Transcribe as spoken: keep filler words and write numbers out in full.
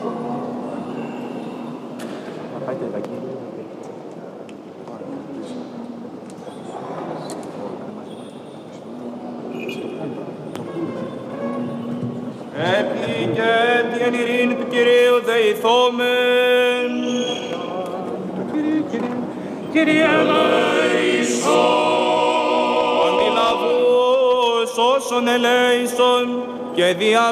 Επί και την ειρήνη του Κυρίου δεηθόμεν. Κύριε ελέησον. Αντιλαβούς όσων ελέησον και δια